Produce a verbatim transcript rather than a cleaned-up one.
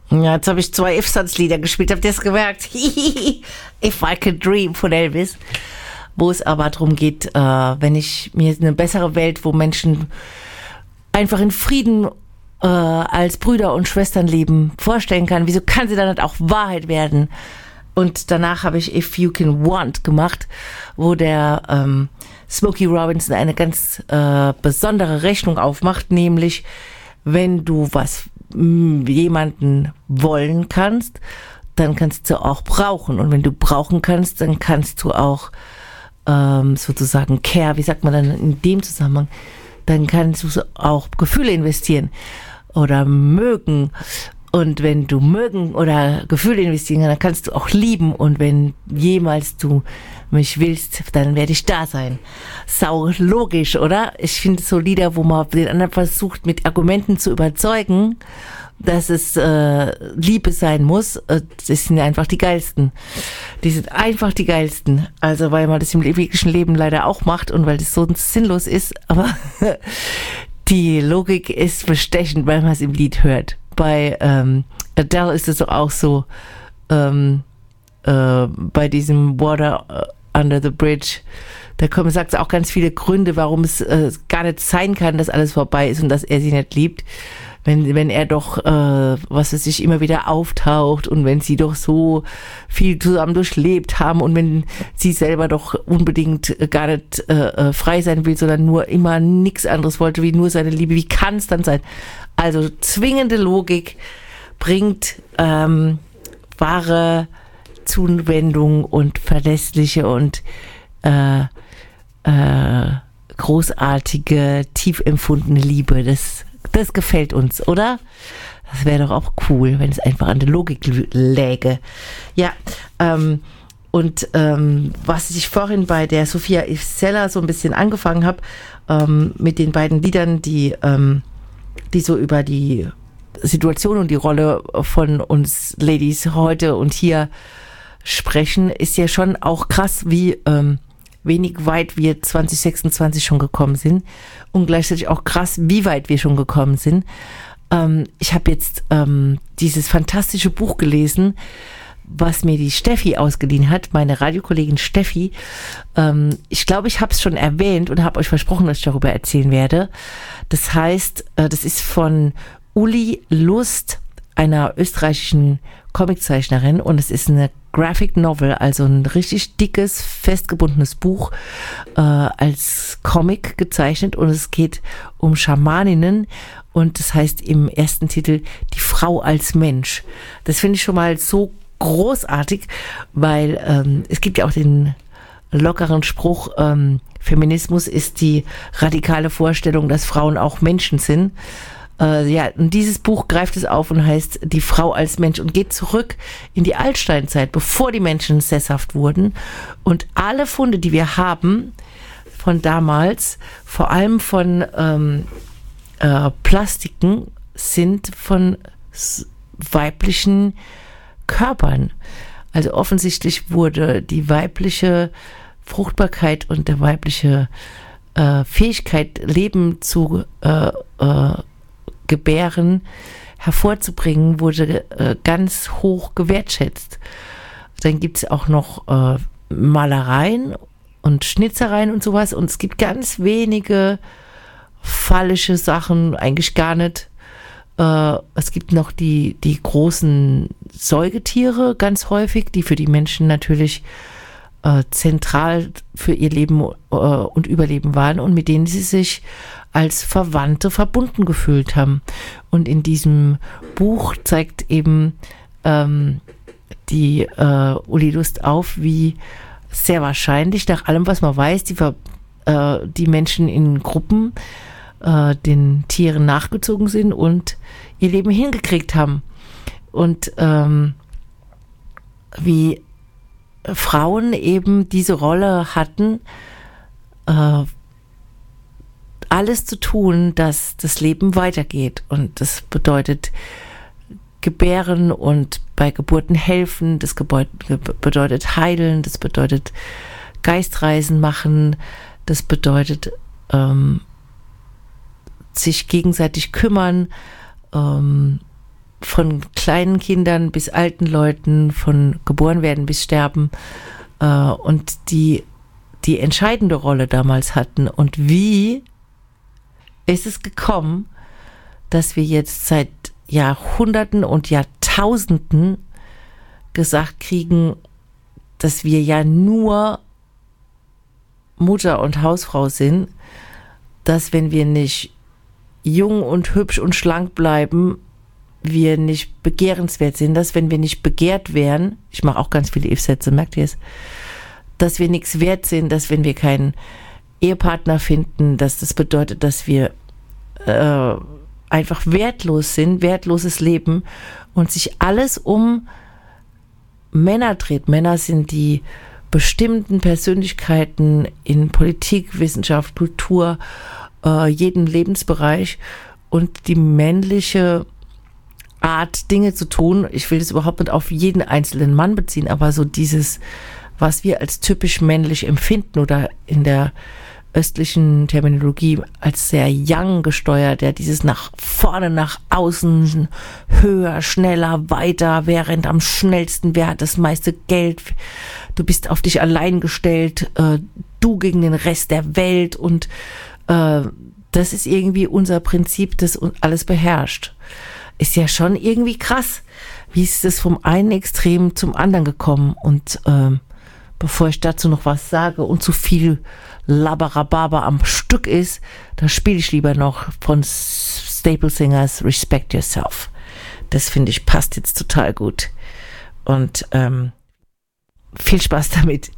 Ja, jetzt habe ich zwei If-Satz-Lieder gespielt, habt ihr es gemerkt? If I Could Dream von Elvis. Wo es aber darum geht, äh, wenn ich mir eine bessere Welt, wo Menschen einfach in Frieden äh, als Brüder und Schwestern leben, vorstellen kann, wieso kann sie dann nicht auch Wahrheit werden? Und danach habe ich If You Can Want gemacht, wo der ähm, Smokey Robinson eine ganz äh, besondere Rechnung aufmacht, nämlich wenn du was mh, jemanden wollen kannst, dann kannst du auch brauchen. Und wenn du brauchen kannst, dann kannst du auch ähm, sozusagen care, wie sagt man dann in dem Zusammenhang, dann kannst du auch Gefühle investieren oder mögen. Und wenn du mögen oder Gefühle investieren kannst, dann kannst du auch lieben. Und wenn jemals du mich willst, dann werde ich da sein. Sau logisch, oder? Ich finde so Lieder, wo man den anderen versucht, mit Argumenten zu überzeugen, dass es äh, Liebe sein muss, äh, das sind einfach die geilsten. Die sind einfach die geilsten. Also weil man das im wirklichen Leben leider auch macht und weil das so sinnlos ist, aber die Logik ist bestechend, weil man es im Lied hört. Bei ähm, Adele ist es doch auch so, ähm, äh, bei diesem Water Under the Bridge, da kommen, sagt es auch ganz viele Gründe, warum es äh, gar nicht sein kann, dass alles vorbei ist und dass er sie nicht liebt. Wenn, wenn er doch, äh, was weiß ich, immer wieder auftaucht und wenn sie doch so viel zusammen durchlebt haben und wenn sie selber doch unbedingt gar nicht äh, frei sein will, sondern nur immer nichts anderes wollte, wie nur seine Liebe, wie kann es dann sein? Also zwingende Logik bringt ähm, wahre Zuwendung und verlässliche und äh, äh, großartige, tief empfundene Liebe. Das Das gefällt uns, oder? Das wäre doch auch cool, wenn es einfach an der Logik läge. Ja, ähm, und ähm, was ich vorhin bei der Sophia Ifsella so ein bisschen angefangen habe, ähm, mit den beiden Liedern, die, ähm, die so über die Situation und die Rolle von uns Ladies heute und hier sprechen, ist ja schon auch krass, wie ähm, wenig weit wir zwanzig sechsundzwanzig schon gekommen sind und gleichzeitig auch krass, wie weit wir schon gekommen sind. Ähm, ich habe jetzt ähm, dieses fantastische Buch gelesen, was mir die Steffi ausgeliehen hat, meine Radiokollegin Steffi. Ähm, ich glaube, ich habe es schon erwähnt und habe euch versprochen, dass ich darüber erzählen werde. Das heißt, äh, das ist von Uli Lust, einer österreichischen Comiczeichnerin, und es ist eine Graphic Novel, also ein richtig dickes, festgebundenes Buch äh, als Comic gezeichnet, und es geht um Schamaninnen und das heißt im ersten Titel Die Frau als Mensch. Das finde ich schon mal so großartig, weil ähm, es gibt ja auch den lockeren Spruch, ähm, Feminismus ist die radikale Vorstellung, dass Frauen auch Menschen sind. Äh, ja, und dieses Buch greift es auf und heißt Die Frau als Mensch und geht zurück in die Altsteinzeit, bevor die Menschen sesshaft wurden. Und alle Funde, die wir haben von damals, vor allem von ähm, äh, Plastiken, sind von s- weiblichen Körpern. Also offensichtlich wurde die weibliche Fruchtbarkeit und der weibliche äh, Fähigkeit, Leben zu äh, äh, gebären, hervorzubringen, wurde äh, ganz hoch gewertschätzt. Dann gibt es auch noch äh, Malereien und Schnitzereien und sowas, und es gibt ganz wenige phallische Sachen, eigentlich gar nicht. Äh, es gibt noch die, die großen Säugetiere ganz häufig, die für die Menschen natürlich äh, zentral für ihr Leben äh, und Überleben waren und mit denen sie sich als Verwandte verbunden gefühlt haben. Und in diesem Buch zeigt eben ähm, die äh, Uli Lust auf, wie sehr wahrscheinlich, nach allem, was man weiß, die, äh, die Menschen in Gruppen äh, den Tieren nachgezogen sind und ihr Leben hingekriegt haben. Und ähm, wie Frauen eben diese Rolle hatten, äh, alles zu tun, dass das Leben weitergeht. Und das bedeutet gebären und bei Geburten helfen, das bedeutet heilen, das bedeutet Geistreisen machen, das bedeutet ähm, sich gegenseitig kümmern, ähm, von kleinen Kindern bis alten Leuten, von geboren werden bis sterben, äh, und die die entscheidende Rolle damals hatten. Und wie ist es gekommen, dass wir jetzt seit Jahrhunderten und Jahrtausenden gesagt kriegen, dass wir ja nur Mutter und Hausfrau sind, dass wenn wir nicht jung und hübsch und schlank bleiben, wir nicht begehrenswert sind, dass wenn wir nicht begehrt wären, ich mache auch ganz viele If-Sätze, merkt ihr es, dass wir nichts wert sind, dass wenn wir keinen Ehepartner finden, dass das bedeutet, dass wir äh, einfach wertlos sind, wertloses Leben und sich alles um Männer dreht. Männer sind die bestimmten Persönlichkeiten in Politik, Wissenschaft, Kultur, äh, jeden Lebensbereich, und die männliche Art, Dinge zu tun, ich will das überhaupt nicht auf jeden einzelnen Mann beziehen, aber so dieses, was wir als typisch männlich empfinden oder in der östlichen Terminologie als sehr young gesteuert, der dieses nach vorne, nach außen, höher, schneller, weiter, wer rennt am schnellsten, wer hat das meiste Geld, du bist auf dich allein gestellt, äh, du gegen den Rest der Welt, und äh, das ist irgendwie unser Prinzip, das alles beherrscht. Ist ja schon irgendwie krass, wie ist es vom einen Extrem zum anderen gekommen, und äh, bevor ich dazu noch was sage und zu viel Labarababa am Stück ist, da spiele ich lieber noch von Staple Singers Respect Yourself. Das finde ich passt jetzt total gut. Und ähm, viel Spaß damit.